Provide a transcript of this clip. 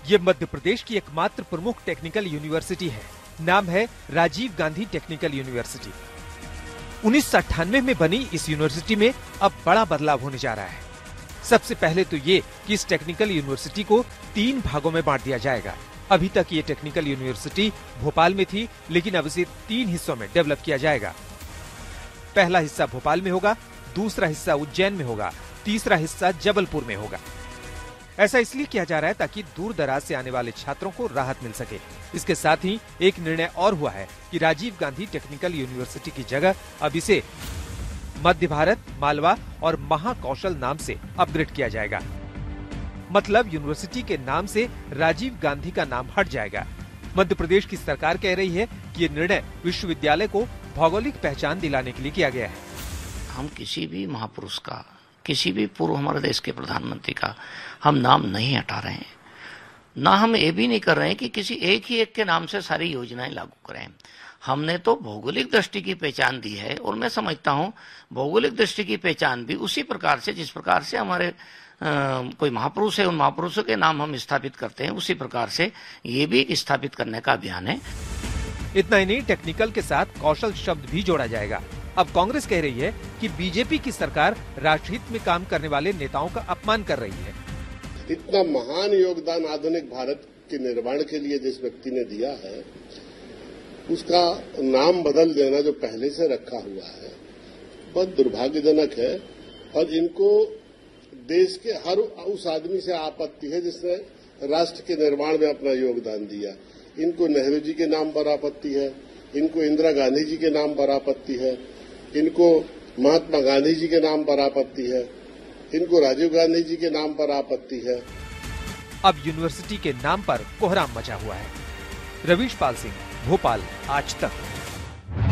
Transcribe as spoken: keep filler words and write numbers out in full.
ये मध्य प्रदेश की एकमात्र प्रमुख टेक्निकल यूनिवर्सिटी है। नाम है राजीव गांधी टेक्निकल यूनिवर्सिटी। उन्नीस सौ अट्ठानवे में बनी इस यूनिवर्सिटी में अब बड़ा बदलाव होने जा रहा है। सबसे पहले तो ये कि इस टेक्निकल यूनिवर्सिटी को तीन भागों में बांट दिया जाएगा। अभी तक ये टेक्निकल यूनिवर्सिटी भोपाल में थी, लेकिन अब इसे तीन हिस्सों में डेवलप किया जाएगा। पहला हिस्सा भोपाल में होगा, दूसरा हिस्सा उज्जैन में होगा, तीसरा हिस्सा जबलपुर में होगा। ऐसा इसलिए किया जा रहा है ताकि दूर दराज से आने वाले छात्रों को राहत मिल सके। इसके साथ ही एक निर्णय और हुआ है कि राजीव गांधी टेक्निकल यूनिवर्सिटी की जगह अब इसे मध्य भारत, मालवा और महाकौशल नाम से अपग्रेड किया जाएगा। मतलब यूनिवर्सिटी के नाम से राजीव गांधी का नाम हट जाएगा। मध्य प्रदेश की सरकार कह रही है कि ये निर्णय विश्वविद्यालय को भौगोलिक पहचान दिलाने के लिए किया गया है। हम किसी भी महापुरुष का, किसी भी पूर्व हमारे देश के प्रधानमंत्री का हम नाम नहीं हटा रहे हैं। ना हम ये भी नहीं कर रहे हैं कि किसी एक ही एक के नाम से सारी योजनाएं लागू करें। हमने तो भौगोलिक दृष्टि की पहचान दी है, और मैं समझता हूं भौगोलिक दृष्टि की पहचान भी उसी प्रकार से, जिस प्रकार से हमारे आ, कोई महापुरुष है, उन महापुरुषों के नाम हम स्थापित करते हैं, उसी प्रकार से ये भी स्थापित करने का अभियान है। इतना ही नहीं, टेक्निकल के साथ कौशल शब्द भी जोड़ा जाएगा। अब कांग्रेस कह रही है कि बीजेपी की सरकार राष्ट्रहित में काम करने वाले नेताओं का अपमान कर रही है। इतना महान योगदान आधुनिक भारत के निर्माण के लिए जिस व्यक्ति ने दिया है, उसका नाम बदल देना जो पहले से रखा हुआ है, बहुत दुर्भाग्यजनक है। और इनको देश के हर उस आदमी से आपत्ति है जिसने राष्ट्र के निर्माण में अपना योगदान दिया। इनको नेहरू जी के नाम पर आपत्ति है, इनको इंदिरा गांधी जी के नाम पर आपत्ति है, इनको महात्मा गांधी जी के नाम पर आपत्ति है, इनको राजीव गांधी जी के नाम पर आपत्ति है। अब यूनिवर्सिटी के नाम पर कोहराम मचा हुआ है। रवीश पाल सिंह, भोपाल, आज तक।